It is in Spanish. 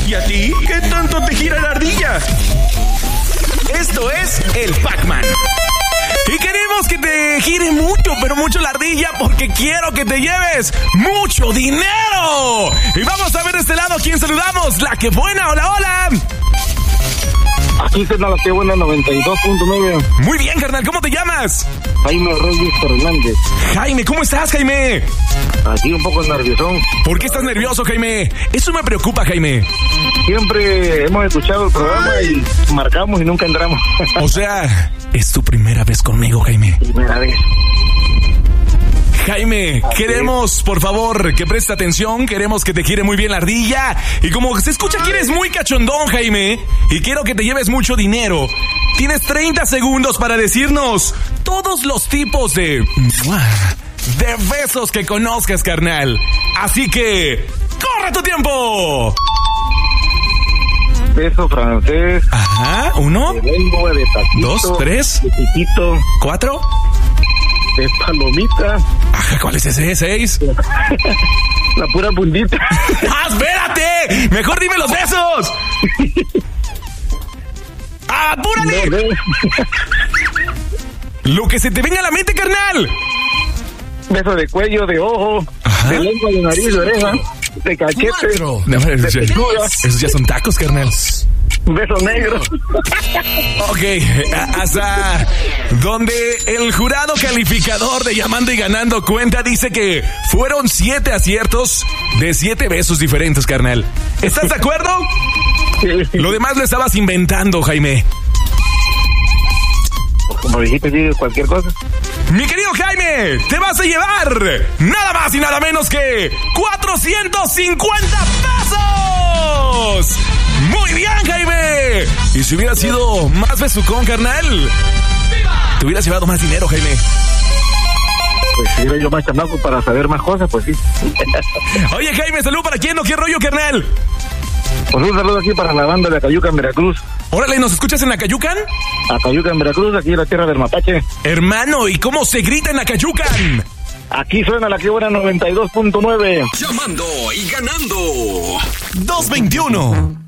¿Y a ti? ¿Qué tanto te gira la ardilla? Esto es el Pac-Man. Y queremos que te gire mucho, pero mucho la ardilla, porque quiero que te lleves mucho dinero. Y vamos a ver de este lado a quién saludamos. La que buena, hola, hola. Aquí está la que buena 92.9. Muy bien, carnal, ¿cómo te llamas? Jaime Reyes Fernández. Jaime, ¿cómo estás, Jaime? Aquí un poco nerviosón. ¿Por qué estás nervioso, Jaime? Eso me preocupa, Jaime. Siempre hemos escuchado el programa y marcamos y nunca entramos. O sea, es tu primera vez conmigo, Jaime. Primera vez. Jaime, queremos, por favor, que preste atención. Queremos que te gire muy bien la ardilla. Y como se escucha que eres muy cachondón, Jaime, y quiero que te lleves mucho dinero, tienes 30 segundos para decirnos todos los tipos de besos que conozcas, carnal. Así que, ¡corre tu tiempo! Beso francés. Ajá, 1, de lengua, de taquito, 2, 3, de piquito, 4, de palomita. ajá, ¿cuál es ese? 6. La pura puntita. ¡Ah, espérate! ¡Mejor dime los besos! ¡Apúrale! Lo que se te venga a la mente, carnal. Beso de cuello, de ojo, ajá, de lengua, de nariz, de oreja, de cachete, de pechuga. Esos ya son tacos, carnal. Beso negro. Ok, hasta donde el jurado calificador de Llamando y Ganando cuenta dice que fueron 7 aciertos de 7 besos diferentes, carnal. ¿Estás de acuerdo? Sí. Lo demás lo estabas inventando, Jaime. Como dijiste, sí, cualquier cosa. Mi querido Jaime, te vas a llevar nada más y nada menos que 450 pesos. Muy bien, Jaime. Y si hubiera sido más besucón, carnal, te hubieras llevado más dinero, Jaime. Pues si era yo más chamaco para saber más cosas, pues sí. Oye, Jaime, salud para quién, ¿no? ¿Qué rollo, carnal? Pues un saludo aquí para la banda de Acayucan, Veracruz. Órale, ¿nos escuchas en Acayucan? Acayucan, Veracruz, aquí en la tierra del mapache. Hermano, ¿y cómo se grita en Acayucan? Aquí suena la que buena 92.9. Llamando y Ganando. 221